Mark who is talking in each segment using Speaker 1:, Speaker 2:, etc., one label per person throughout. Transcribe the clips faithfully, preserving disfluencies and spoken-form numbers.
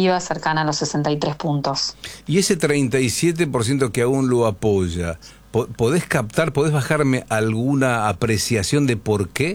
Speaker 1: negativa cercana a los sesenta y tres puntos.
Speaker 2: Y ese treinta y siete por ciento que aún lo apoya, ¿podés captar, podés bajarme alguna apreciación de por qué?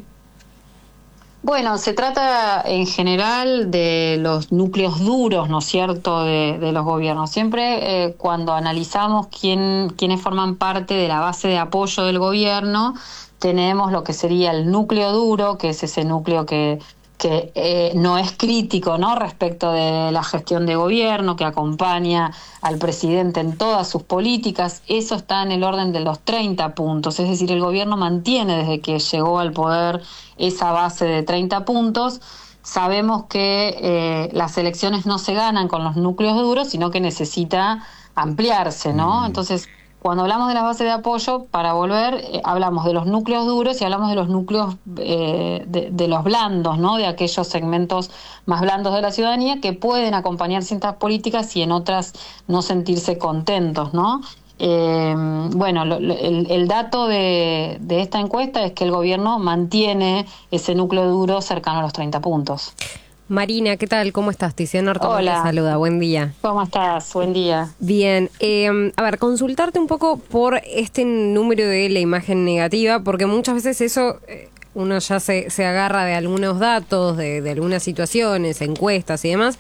Speaker 1: Bueno, se trata en general de los núcleos duros, ¿no es cierto?, de, de los gobiernos. Siempre eh, cuando analizamos quién, quiénes forman parte de la base de apoyo del gobierno, tenemos lo que sería el núcleo duro, que es ese núcleo que, que eh, no es crítico, ¿no?, respecto de la gestión de gobierno, que acompaña al presidente en todas sus políticas. Eso está en el orden de los treinta puntos, es decir, el gobierno mantiene desde que llegó al poder esa base de treinta puntos. Sabemos que eh, las elecciones no se ganan con los núcleos duros, sino que necesita ampliarse, ¿no? Mm. Entonces, cuando hablamos de la base de apoyo, para volver, eh, hablamos de los núcleos duros y hablamos de los núcleos eh, de, de los blandos, ¿no? De aquellos segmentos más blandos de la ciudadanía que pueden acompañar ciertas políticas y en otras no sentirse contentos, ¿no? Eh, bueno, lo, lo, el, el dato de, de esta encuesta es que el gobierno mantiene ese núcleo duro cercano a los treinta puntos.
Speaker 3: Marina, ¿qué tal? ¿Cómo estás? Tiziana Ortega te saluda, buen día.
Speaker 1: ¿Cómo estás? Buen día.
Speaker 3: Bien, eh, a ver, consultarte un poco por este número de la imagen negativa, porque muchas veces eso... Eh, uno ya se, se agarra de algunos datos, de, de algunas situaciones, encuestas y demás,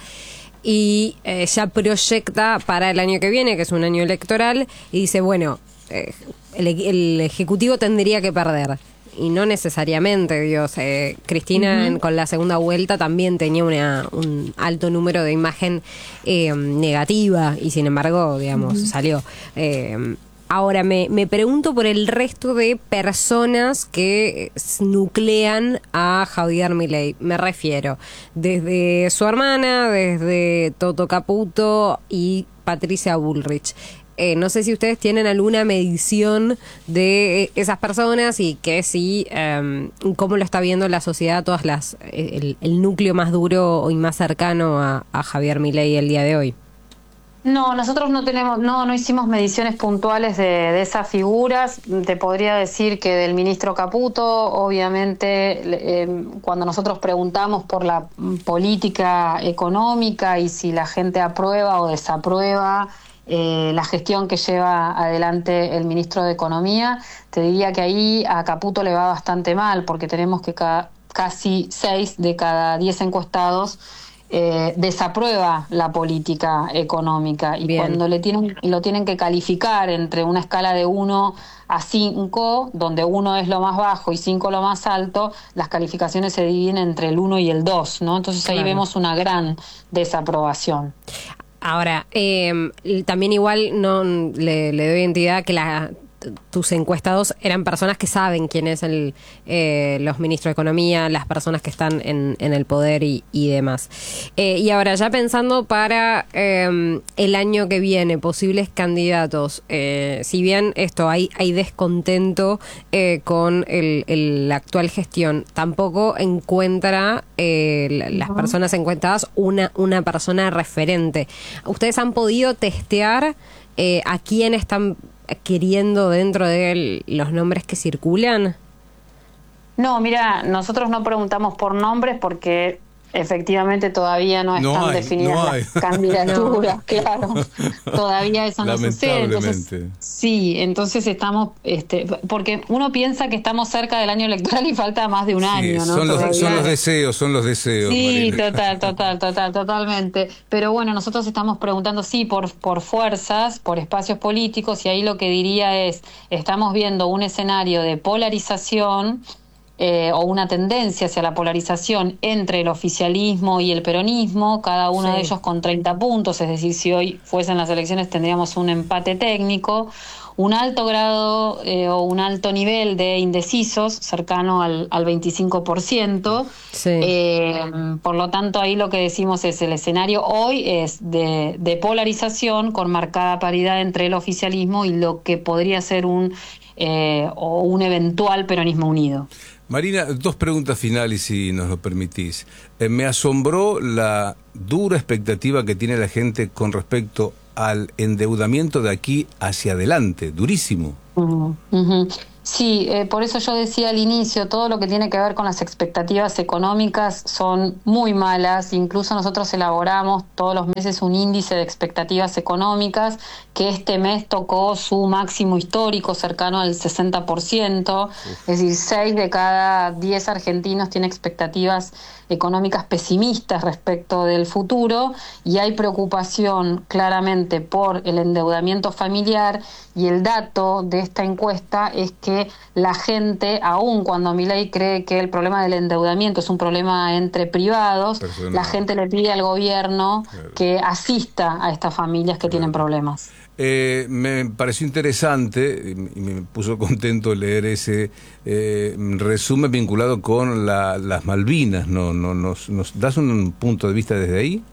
Speaker 3: y eh, ya proyecta para el año que viene, que es un año electoral, y dice, bueno, eh, el, el Ejecutivo tendría que perder. Y no necesariamente, Dios. Eh, Cristina, uh-huh. en, con la segunda vuelta, también tenía una, un alto número de imagen eh, negativa, y sin embargo, digamos, uh-huh. salió. Eh, Ahora, me, me pregunto por el resto de personas que nuclean a Javier Milei. Me refiero desde su hermana, desde Toto Caputo y Patricia Bullrich. Eh, no sé si ustedes tienen alguna medición de esas personas y que sí, um, cómo lo está viendo la sociedad, todas las el, el núcleo más duro y más cercano a, a Javier Milei el día de hoy.
Speaker 1: No, nosotros no tenemos, no, no hicimos mediciones puntuales de, de esas figuras. Te podría decir que del ministro Caputo, obviamente, eh, cuando nosotros preguntamos por la política económica y si la gente aprueba o desaprueba eh, la gestión que lleva adelante el ministro de Economía, te diría que ahí a Caputo le va bastante mal, porque tenemos que ca- casi seis de cada diez encuestados Eh, desaprueba la política económica y Bien. Cuando le tienen, lo tienen que calificar entre una escala de uno a cinco, donde uno es lo más bajo y cinco lo más alto, las calificaciones se dividen entre el uno y el dos, ¿no? Entonces ahí claro. vemos una gran desaprobación.
Speaker 3: Ahora, eh, también igual no le, le doy entidad que la... tus encuestados eran personas que saben quién es el eh, los ministros de Economía, las personas que están en, en el poder y, y demás. Eh, y ahora, ya pensando para eh, el año que viene, posibles candidatos, eh, si bien esto hay, hay descontento eh, con el, el, la actual gestión, tampoco encuentra eh, las uh-huh. personas encuestadas una, una persona referente. ¿Ustedes han podido testear eh, a quién están queriendo dentro de los nombres que circulan?
Speaker 1: No, mira, nosotros no preguntamos por nombres porque efectivamente todavía no están
Speaker 2: no hay,
Speaker 1: definidas
Speaker 2: no
Speaker 1: las candidaturas, claro, todavía eso no sucede. Entonces, sí, entonces estamos, este, porque uno piensa que estamos cerca del año electoral y falta más de un sí, año, ¿no?
Speaker 2: Son los, son los deseos, son los deseos.
Speaker 1: Sí,
Speaker 2: Marina.
Speaker 1: total, total, total, totalmente. Pero bueno, nosotros estamos preguntando, sí, por, por fuerzas, por espacios políticos, y ahí lo que diría es, estamos viendo un escenario de polarización, Eh, o una tendencia hacia la polarización entre el oficialismo y el peronismo, cada uno sí. de ellos con treinta puntos, es decir, si hoy fuesen las elecciones tendríamos un empate técnico, un alto grado eh, o un alto nivel de indecisos, cercano al, al veinticinco por ciento. Sí. Eh, por lo tanto, ahí lo que decimos es, el escenario hoy es de, de polarización con marcada paridad entre el oficialismo y lo que podría ser un eh, o un eventual peronismo unido.
Speaker 2: Marina, dos preguntas finales, si nos lo permitís. Eh, me asombró la dura expectativa que tiene la gente con respecto al endeudamiento de aquí hacia adelante, durísimo.
Speaker 1: Uh-huh, uh-huh. Sí, eh, por eso yo decía al inicio, todo lo que tiene que ver con las expectativas económicas son muy malas. Incluso nosotros elaboramos todos los meses un índice de expectativas económicas que este mes tocó su máximo histórico cercano al sesenta por ciento. Uf. Es decir, seis de cada diez argentinos tienen expectativas económicas pesimistas respecto del futuro, y hay preocupación claramente por el endeudamiento familiar, y el dato de esta encuesta es que la gente, aun cuando Milei cree que el problema del endeudamiento es un problema entre privados, personal, la gente le pide al gobierno claro. que asista a estas familias que claro. tienen problemas.
Speaker 2: Eh, me pareció interesante y me puso contento leer ese eh, resumen vinculado con la, las Malvinas. ¿No, no, nos, ¿Nos das un punto de vista desde ahí?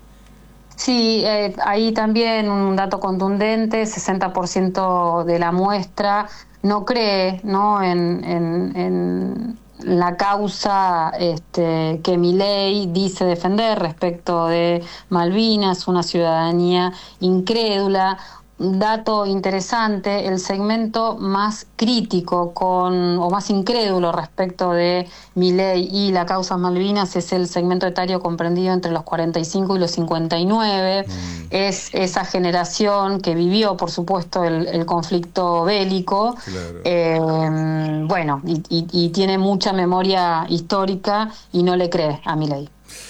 Speaker 1: Sí, eh, ahí también un dato contundente, sesenta por ciento de la muestra no cree ¿no? en... en, en la causa este, que Milei dice defender respecto de Malvinas, una ciudadanía incrédula. Dato interesante, el segmento más crítico con o más incrédulo respecto de Milei y la causa Malvinas es el segmento etario comprendido entre los cuarenta y cinco y los cincuenta y nueve. Mm. Es esa generación que vivió, por supuesto, el, el conflicto bélico. Claro. Eh, bueno, y, y, y tiene mucha memoria histórica y no le cree a Milei.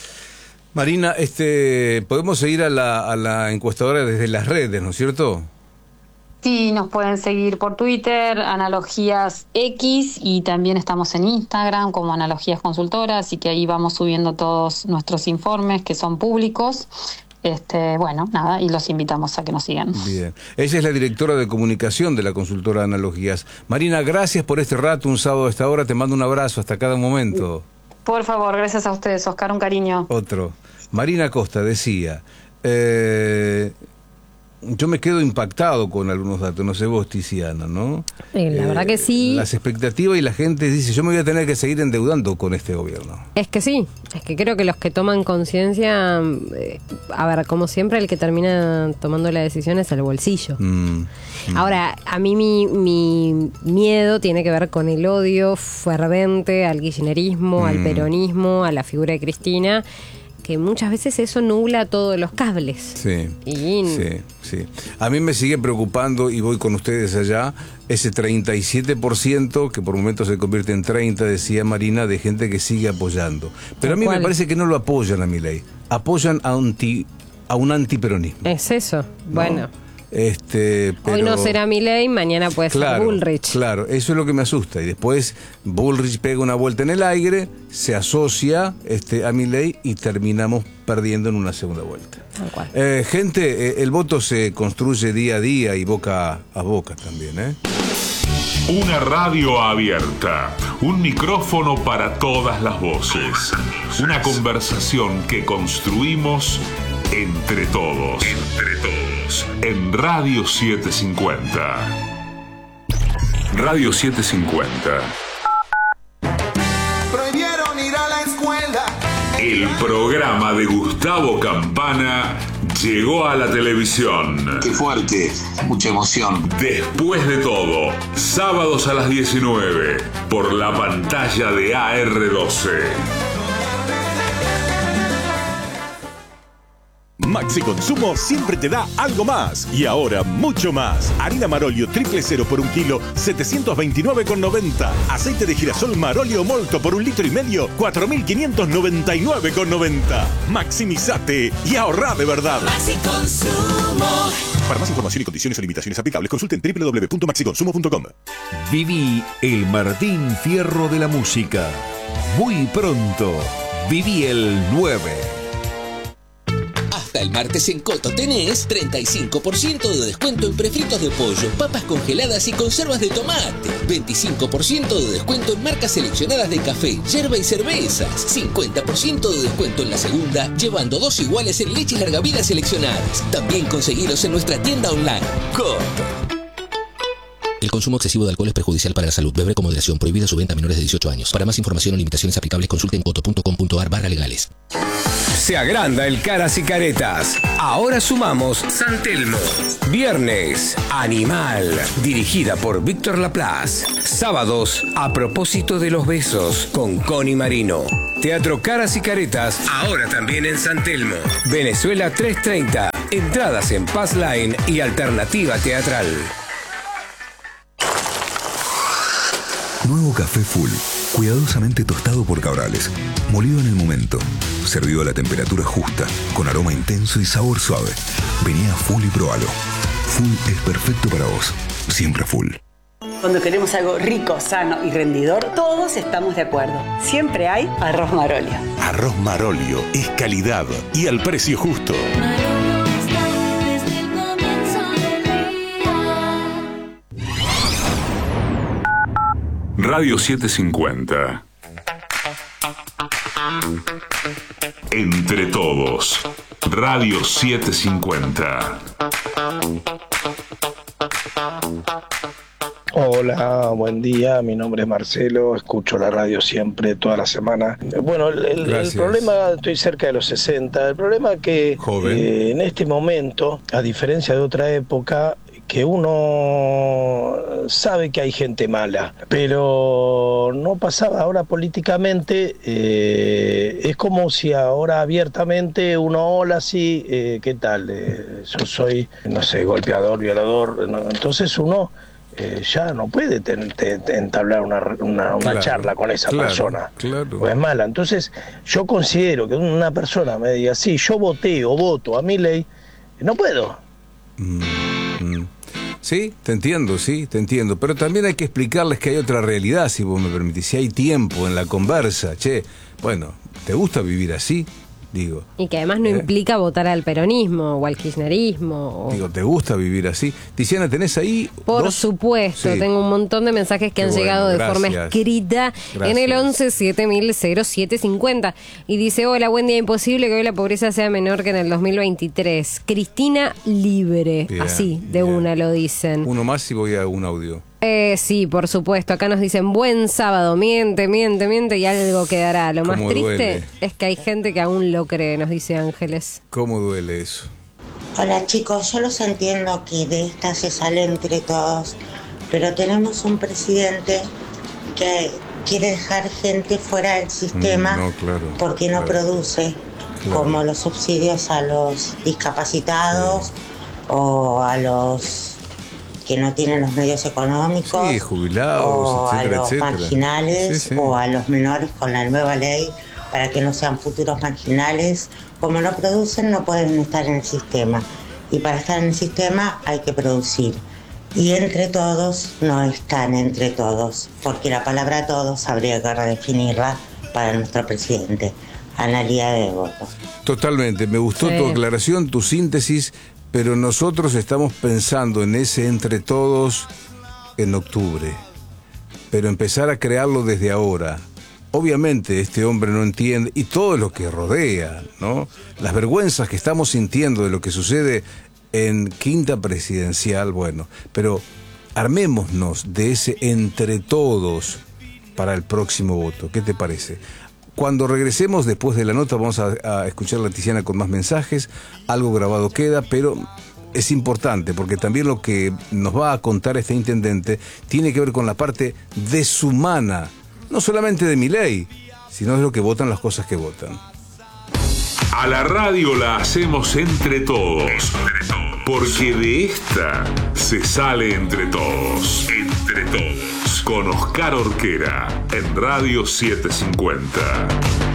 Speaker 2: Marina, este, podemos seguir a la, a la encuestadora desde las redes, ¿no es cierto?
Speaker 1: Sí, nos pueden seguir por Twitter, Analogías X, y también estamos en Instagram como Analogías Consultoras, así que ahí vamos subiendo todos nuestros informes que son públicos. Este, bueno, nada, y los invitamos a que nos sigan.
Speaker 2: Bien. Ella es la directora de comunicación de la consultora Analogías. Marina, gracias por este rato, un sábado a esta hora, te mando un abrazo hasta cada momento.
Speaker 1: Por favor, gracias a ustedes, Oscar, un cariño.
Speaker 2: Otro. Marina Costa decía, eh, yo me quedo impactado con algunos datos, no sé vos, Tiziana, ¿no?
Speaker 3: Eh, la eh, verdad que sí.
Speaker 2: Las expectativas, y la gente dice, yo me voy a tener que seguir endeudando con este gobierno.
Speaker 3: Es que sí, es que creo que los que toman conciencia, eh, a ver, como siempre, el que termina tomando la decisión es el bolsillo. Mm, mm. Ahora, a mí mi, mi miedo tiene que ver con el odio fervente al kirchnerismo, mm. al peronismo, a la figura de Cristina, que muchas veces eso nubla todos los cables.
Speaker 2: Sí, y... sí, sí. A mí me sigue preocupando, y voy con ustedes allá, ese treinta y siete por ciento, que por momentos se convierte en treinta, decía Marina, de gente que sigue apoyando. Pero a mí me parece que no lo apoyan a Milei, apoyan a un, ti, a un antiperonismo.
Speaker 3: Es eso, ¿no? Bueno.
Speaker 2: Este, pero...
Speaker 3: Hoy no será Milei, mañana puede
Speaker 2: claro,
Speaker 3: ser Bullrich.
Speaker 2: Claro, eso es lo que me asusta. Y después Bullrich pega una vuelta en el aire, se asocia este, a Milei y terminamos perdiendo en una segunda vuelta. Eh, gente, eh, el voto se construye día a día y boca a boca también, ¿eh?
Speaker 4: Una radio abierta, un micrófono para todas las voces, una conversación que construimos entre todos. Entre todos. En Radio setecientos cincuenta. Radio setecientos cincuenta.
Speaker 5: Prohibieron ir a la escuela.
Speaker 4: El programa de Gustavo Campana llegó a la televisión.
Speaker 6: Qué fuerte, mucha emoción.
Speaker 4: Después de todo, sábados a las diecinueve, por la pantalla de A R doce.
Speaker 7: Maxi Consumo siempre te da algo más. Y ahora mucho más. Harina Marolio triple cero por un kilo, setecientos veintinueve con noventa. Aceite de girasol Marolio Molto por un litro y medio, cuatro mil quinientos noventa y nueve con noventa. Maximizate y ahorra de verdad.
Speaker 5: Maxi Consumo.
Speaker 7: Para más información y condiciones o limitaciones aplicables, consulten doble u doble u doble u punto maxi consumo punto com.
Speaker 8: Viví el Martín Fierro de la música. Muy pronto. Viví el nueve.
Speaker 9: Hasta el martes en Coto tenés treinta y cinco por ciento de descuento en prefritos de pollo, papas congeladas y conservas de tomate. veinticinco por ciento de descuento en marcas seleccionadas de café, yerba y cervezas. cincuenta por ciento de descuento en la segunda, llevando dos iguales en leche y larga vida seleccionadas. También conseguilos en nuestra tienda online. Coto. El consumo excesivo de alcohol es perjudicial para la salud. Beber con moderación. Prohibida su venta a menores de dieciocho años. Para más información o limitaciones aplicables, consulten coto punto com punto ar barra legales.
Speaker 10: Se agranda el Caras y Caretas. Ahora sumamos San Telmo. Viernes, Animal, dirigida por Víctor Laplace. Sábados, A propósito de los besos, con Connie Marino. Teatro Caras y Caretas, ahora también en San Telmo. Venezuela trescientos treinta. Entradas en Pass Line y Alternativa Teatral.
Speaker 11: Nuevo café Full, cuidadosamente tostado por Cabrales, molido en el momento, servido a la temperatura justa, con aroma intenso y sabor suave. Vení a Full y probalo. Full es perfecto para vos, siempre Full.
Speaker 12: Cuando queremos algo rico, sano y rendidor, todos estamos de acuerdo. Siempre hay arroz Marolio.
Speaker 7: Arroz Marolio es calidad y al precio justo.
Speaker 4: Radio setecientos cincuenta. Entre todos. Radio setecientos cincuenta.
Speaker 13: Hola, buen día, mi nombre es Marcelo, escucho la radio siempre, toda la semana. Bueno, el, el, el problema, estoy cerca de los sesenta, el problema que eh, en este momento, a diferencia de otra época, que uno sabe que hay gente mala, pero no pasaba. Ahora políticamente eh, es como si ahora abiertamente uno, hola, sí, eh, ¿qué tal? Eh, yo soy, no sé, golpeador, violador, ¿no? Entonces uno eh, ya no puede ten, ten, entablar una, una, una claro, charla con esa claro, persona, claro. O es mala. Entonces yo considero que una persona me diga, sí, yo voté o voto a Milei, no puedo.
Speaker 2: Mm, mm. Sí, te entiendo, sí, te entiendo. Pero también hay que explicarles que hay otra realidad, si vos me permitís. Si hay tiempo en la conversa, che, bueno, ¿te gusta vivir así? Digo.
Speaker 3: Y que además no ¿eh? implica votar al peronismo o al kirchnerismo. O...
Speaker 2: Digo, ¿te gusta vivir así? Tiziana, ¿tenés ahí?
Speaker 3: Por
Speaker 2: dos?
Speaker 3: supuesto, sí. Tengo un montón de mensajes que Qué han bueno, llegado de gracias. forma escrita gracias. en el once siete mil cero siete cincuenta. Y dice, hola, buen día, imposible que hoy la pobreza sea menor que en el dos mil veintitrés. Cristina libre, bien, así, de bien. una lo dicen.
Speaker 2: Uno más y voy a un audio.
Speaker 3: Eh, sí, por supuesto. Acá nos dicen buen sábado, miente, miente, miente y algo quedará. Lo más triste duele? es que hay gente que aún lo cree, nos dice Ángeles.
Speaker 2: ¿Cómo duele eso?
Speaker 14: Hola chicos, yo los entiendo que de esta se sale entre todos, pero tenemos un presidente que quiere dejar gente fuera del sistema mm, no, claro, porque no claro, produce, claro. como los subsidios a los discapacitados sí. o a los que no tienen los medios económicos,
Speaker 2: sí, jubilados,
Speaker 14: o
Speaker 2: etcétera,
Speaker 14: a los
Speaker 2: etcétera.
Speaker 14: marginales,
Speaker 2: sí, sí.
Speaker 14: o a los menores con la nueva ley para que no sean futuros marginales. Como no producen, no pueden estar en el sistema. Y para estar en el sistema hay que producir. Y entre todos no están entre todos, porque la palabra todos habría que redefinirla para nuestro presidente. Analía de voto.
Speaker 2: Totalmente, me gustó sí. tu aclaración, tu síntesis. Pero nosotros estamos pensando en ese entre todos en octubre. Pero empezar a crearlo desde ahora. Obviamente este hombre no entiende, y todo lo que rodea, ¿no? Las vergüenzas que estamos sintiendo de lo que sucede en Quinta Presidencial, bueno. Pero armémonos de ese entre todos para el próximo voto. ¿Qué te parece? Cuando regresemos después de la nota vamos a, a escuchar a Tiziana con más mensajes, algo grabado queda, pero es importante porque también lo que nos va a contar este intendente tiene que ver con la parte deshumana, no solamente de Milei, sino de lo que votan las cosas que votan.
Speaker 4: A la radio la hacemos entre todos, entre todos, porque de esta se sale entre todos, entre todos. Con Oscar Orquera en Radio setecientos cincuenta.